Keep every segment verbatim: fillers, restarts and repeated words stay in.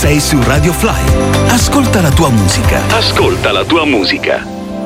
sei su Radio Fly. Ascolta la tua musica. Ascolta la tua musica.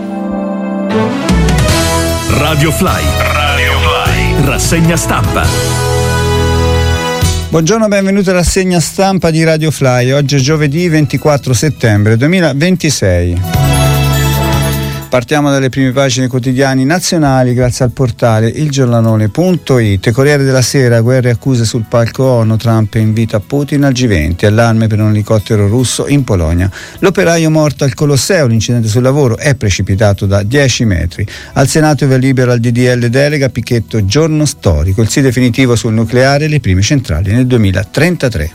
Radio Fly. Radio Fly. Rassegna stampa. Buongiorno, benvenuti alla rassegna stampa di Radio Fly. Oggi è giovedì ventiquattro settembre duemilaventisei. Partiamo dalle prime pagine quotidiani nazionali grazie al portale il giornalone punto it. Corriere della Sera, guerre e accuse sul palco ONU, Trump invita Putin al G venti, allarme per un elicottero russo in Polonia. L'operaio morto al Colosseo, l'incidente sul lavoro è precipitato da dieci metri. Al Senato via libera al D D L delega, Picchetto giorno storico, il sì definitivo sul nucleare e le prime centrali nel duemilatrentatré.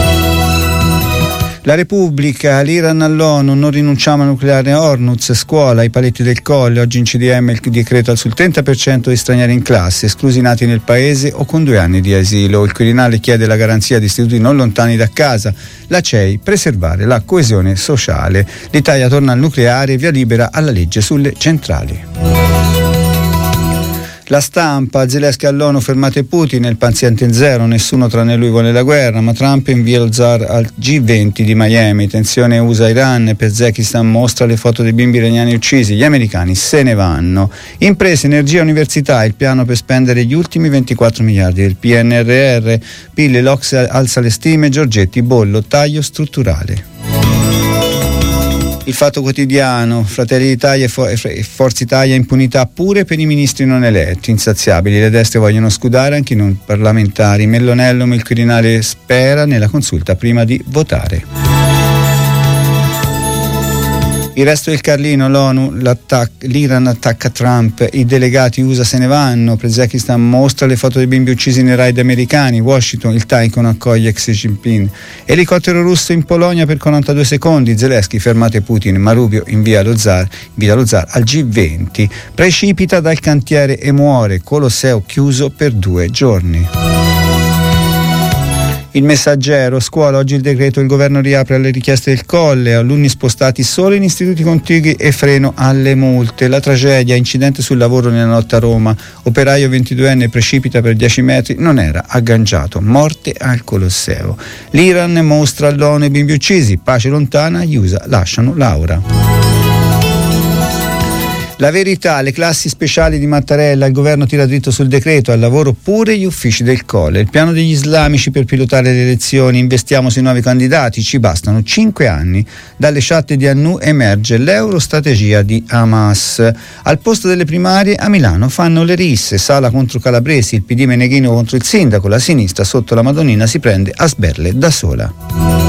La Repubblica, l'Iran all'ONU, non rinunciamo al nucleare. Hormuz, scuola, i paletti del Colle, oggi in C D M il decreto sul trenta per cento di stranieri in classe, esclusi nati nel paese o con due anni di asilo. Il Quirinale chiede la garanzia di istituti non lontani da casa. La C E I, preservare la coesione sociale. L'Italia torna al nucleare, via libera alla legge sulle centrali. La Stampa, Zelensky all'ONU, fermate Putin, il paziente zero, nessuno tranne lui vuole la guerra, ma Trump invia lo zar al G venti di Miami, tensione U S A-Iran, Pezekistan mostra le foto dei bimbi iraniani uccisi, gli americani se ne vanno. Imprese, energia, università, il piano per spendere gli ultimi ventiquattro miliardi del P N R R, Pille, l'Ox alza le stime, Giorgetti, bollo, taglio strutturale. Il Fatto Quotidiano, Fratelli d'Italia e Forza Italia, impunità pure per i ministri non eletti, insaziabili, le destre vogliono scudare anche i non parlamentari, Mellonellum, il Quirinale spera nella consulta prima di votare. Il Resto del Carlino, l'ONU, l'Iran attacca Trump, i delegati U S A se ne vanno, Pezekistan mostra le foto dei bimbi uccisi nei raid americani, Washington, il Taikon accoglie Xi Jinping, elicottero russo in Polonia per quarantadue secondi, Zelensky fermate Putin, ma Rubio invia lo zar, invia lo zar al G venti, precipita dal cantiere e muore, Colosseo chiuso per due giorni. Il Messaggero, scuola, oggi il decreto, il governo riapre alle richieste del Colle, alunni spostati solo in istituti contigui e freno alle multe. La tragedia, incidente sul lavoro nella notte a Roma, operaio ventiduenne precipita per dieci metri, non era agganciato, morte al Colosseo. L'Iran mostra all'ONU i bimbi uccisi, pace lontana, gli U S A lasciano Laura. La Verità, le classi speciali di Mattarella, il governo tira dritto sul decreto, al lavoro pure gli uffici del Colle, il piano degli islamici per pilotare le elezioni, investiamo sui nuovi candidati, ci bastano cinque anni, dalle chat di Annu emerge l'eurostrategia di Hamas, al posto delle primarie a Milano fanno le risse, Sala contro Calabresi, il P D Meneghino contro il sindaco, la sinistra sotto la Madonnina si prende a sberle da sola.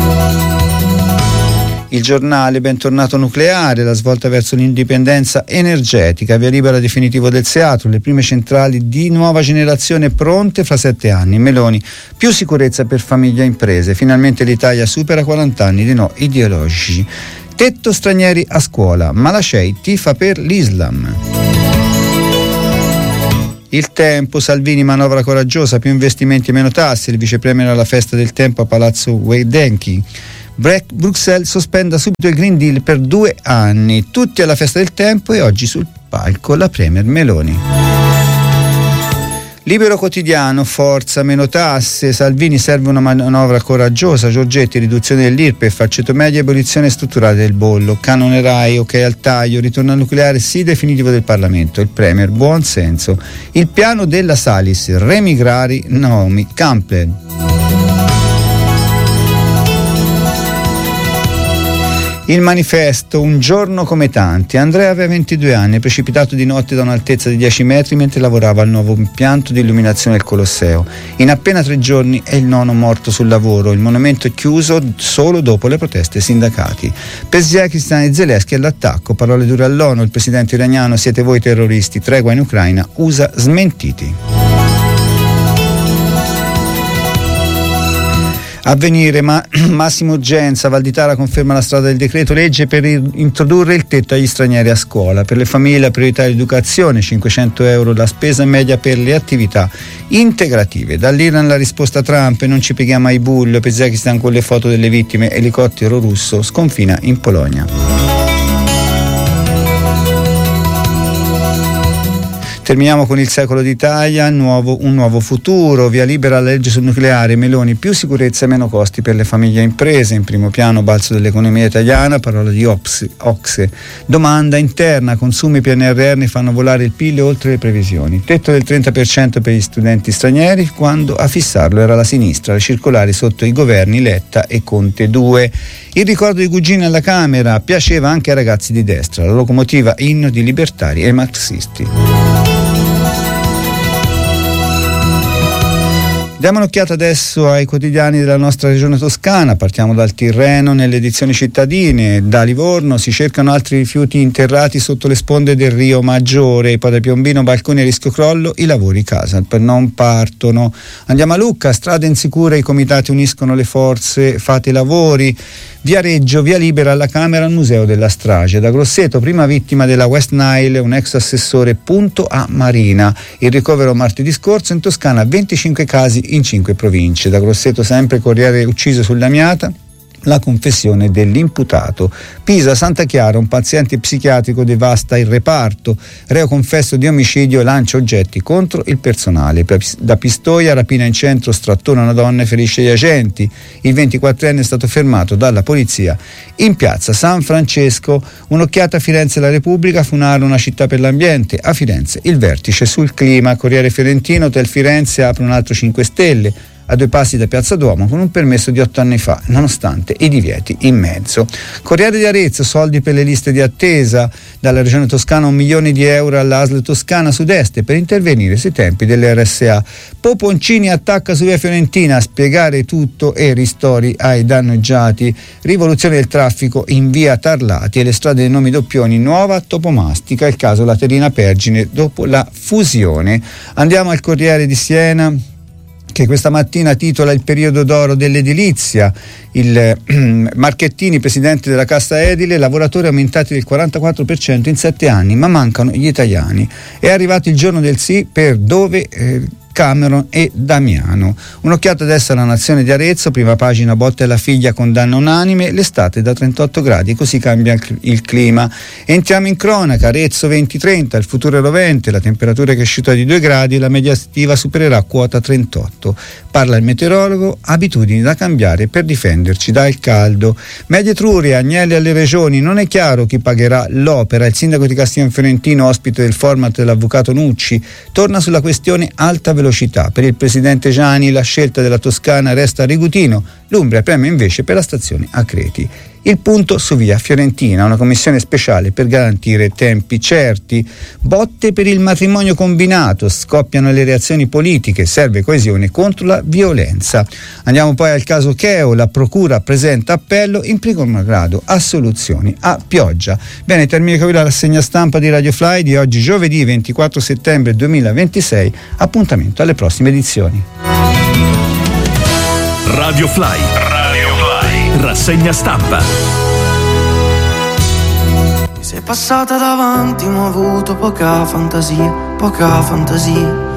Il Giornale, bentornato nucleare, la svolta verso l'indipendenza energetica, via libera definitivo del Seatro, le prime centrali di nuova generazione pronte fra sette anni, Meloni, più sicurezza per famiglia e imprese, finalmente l'Italia supera quaranta anni di no ideologici, tetto stranieri a scuola, ma la C E I tifa per l'Islam. Il Tempo, Salvini manovra coraggiosa, più investimenti e meno tasse, il vicepremier alla festa del tempo a Palazzo Wedenki. Bruxelles sospenda subito il Green Deal per due anni, tutti alla festa del tempo e oggi sul palco la premier Meloni. Libero Quotidiano, forza, meno tasse, Salvini serve una manovra coraggiosa, Giorgetti riduzione dell'I R P E F, ceto media e abolizione strutturale del bollo, canone Rai, ok al taglio, ritorno al nucleare sì definitivo del Parlamento, il premier buon senso, il piano della Salis, remigrari Naomi Campbell. Il Manifesto, un giorno come tanti. Andrea aveva ventidue anni, precipitato di notte da un'altezza di dieci metri mentre lavorava al nuovo impianto di illuminazione del Colosseo. In appena tre giorni è il nono morto sul lavoro. Il monumento è chiuso solo dopo le proteste sindacati. Pezekistan e Zelensky all'attacco, parole dure all'ONU, il presidente iraniano, siete voi terroristi, tregua in Ucraina, U S A smentiti. Avvenire, ma massima urgenza, Valditara conferma la strada del decreto legge per introdurre il tetto agli stranieri a scuola. Per le famiglie la priorità è l'educazione, cinquecento euro la spesa media per le attività integrative. Dall'Iran la risposta a Trump, non ci pieghiamo ai bulli, Pezekistan con le foto delle vittime, elicottero russo sconfina in Polonia. Terminiamo con il Secolo d'Italia, nuovo, un nuovo futuro, via libera alla legge sul nucleare, Meloni, più sicurezza e meno costi per le famiglie e imprese, in primo piano balzo dell'economia italiana, parola di Ocse, domanda interna, consumi P N R R fanno volare il P I L oltre le previsioni, tetto del trenta per cento per gli studenti stranieri, quando a fissarlo era la sinistra, le circolari sotto i governi Letta e Conte due. Il ricordo di Gugino alla Camera piaceva anche ai ragazzi di destra, la locomotiva inno di libertari e marxisti. Diamo un'occhiata adesso ai quotidiani della nostra regione toscana, partiamo dal Tirreno nelle edizioni cittadine, da Livorno si cercano altri rifiuti interrati sotto le sponde del Rio Maggiore, poi da Piombino balconi a rischio crollo, i lavori Casal non partono. Andiamo a Lucca, strade insicure, i comitati uniscono le forze, fate i lavori. Via Reggio, via libera alla Camera al Museo della Strage. Da Grosseto, prima vittima della West Nile, un ex assessore punto a Marina. Il ricovero martedì scorso in Toscana, venticinque casi in cinque province. Da Grosseto sempre Corriere ucciso sull'Amiata. La confessione dell'imputato. Pisa, Santa Chiara, un paziente psichiatrico devasta il reparto, reo confesso di omicidio e lancia oggetti contro il personale. Da Pistoia, rapina in centro, strattona una donna e ferisce gli agenti. Il ventiquattrenne è stato fermato dalla polizia in piazza San Francesco. Un'occhiata a Firenze la Repubblica, Funaro una città per l'ambiente. A Firenze il vertice sul clima. Corriere Fiorentino, Hotel Firenze apre un altro cinque stelle. A due passi da Piazza Duomo con un permesso di otto anni fa, nonostante i divieti in mezzo. Corriere di Arezzo, soldi per le liste di attesa, dalla regione toscana un milione di euro all'A S L Toscana Sud-Est per intervenire sui tempi delle R S A. Poponcini attacca su via Fiorentina, a spiegare tutto e ristori ai danneggiati. Rivoluzione del traffico in via Tarlati e le strade dei nomi doppioni, nuova topomastica, il caso Laterina Pergine dopo la fusione. Andiamo al Corriere di Siena, che questa mattina titola il periodo d'oro dell'edilizia. Il eh, Marchettini, presidente della Cassa Edile, lavoratori aumentati del quarantaquattro per cento in sette anni, ma mancano gli italiani. È arrivato il giorno del sì per Dove eh, Cameron e Damiano. Un'occhiata adesso alla Nazione di Arezzo, prima pagina, botte alla figlia, condanna unanime, l'estate da trentotto gradi, così cambia il clima. Entriamo in cronaca, Arezzo venti trenta, il futuro è rovente, la temperatura è cresciuta di due gradi, la media estiva supererà quota trentotto. Parla il meteorologo, abitudini da cambiare per difenderci dal caldo. Media Etruria, agnelli alle regioni, non è chiaro chi pagherà l'opera. Il sindaco di Castiglion Fiorentino, ospite del format dell'avvocato Nucci, torna sulla questione alta velocità. Per il presidente Gianni la scelta della Toscana resta a Rigutino, l'Umbria preme invece per la stazione a Creti. Il punto su via Fiorentina, una commissione speciale per garantire tempi certi. Botte per il matrimonio combinato, scoppiano le reazioni politiche, serve coesione contro la violenza. Andiamo poi al caso Cheo, la procura presenta appello in primo grado, assoluzioni a pioggia. Bene, termina qui la rassegna stampa di Radio Fly di oggi, giovedì ventiquattro settembre duemilaventisei. Appuntamento alle prossime edizioni. Radio Fly. Radio Fly. Rassegna stampa. Mi sei passata davanti, ma ho avuto poca fantasia, poca fantasia.